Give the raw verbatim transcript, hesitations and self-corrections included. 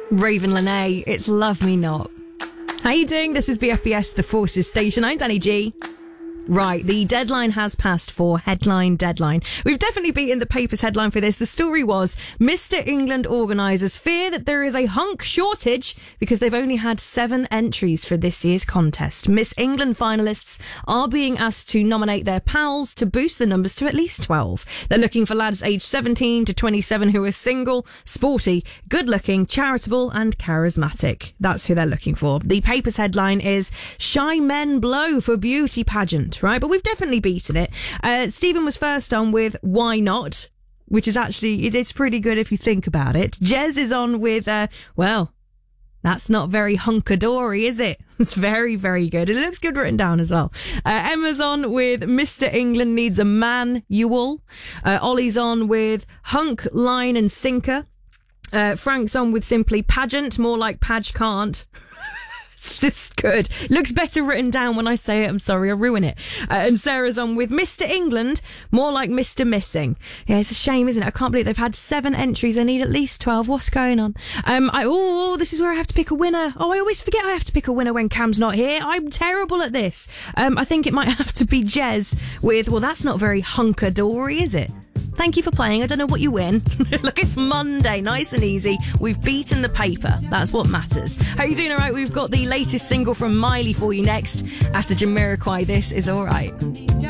Raven Lene, it's Love Me Not. How you doing? This is B F B S, The Forces Station. I'm Danny G. Right, the deadline has passed for Headline Deadline. We've definitely beaten the paper's headline for this. The story was, Mister England organisers fear that there is a hunk shortage because they've only had seven entries for this year's contest. Miss England finalists are being asked to nominate their pals to boost the numbers to at least twelve. They're looking for lads aged seventeen to twenty-seven who are single, sporty, good-looking, charitable and charismatic. That's who they're looking for. The paper's headline is, Shy Men Blow for Beauty Pageant. Right, but we've definitely beaten it. Uh, Stephen was first on with Why Not, which is actually, it, it's pretty good if you think about it. Jez is on with, uh, well, that's not very hunkadory, is it? It's very, very good. It looks good written down as well. Uh, Emma's on with Mister England Needs a Man, you all. Uh, Ollie's on with Hunk, Line and Sinker. Uh, Frank's on with simply Pageant, more like Padge Can't. It's just good. Looks better written down when I say it. I'm sorry, I ruin it. Uh, and Sarah's on with Mister England, more like Mister Missing. Yeah, it's a shame, isn't it? I can't believe they've had seven entries. They need at least twelve. What's going on? Um, I oh, this is where I have to pick a winner. Oh, I always forget I have to pick a winner when Cam's not here. I'm terrible at this. Um, I think it might have to be Jez with, well, that's not very hunkadory, is it? Thank you for playing. I don't know what you win. Look, it's Monday. Nice and easy. We've beaten the paper. That's what matters. How you doing? All right. We've got the latest single from Miley for you next. After Jamiroquai, this is All Right.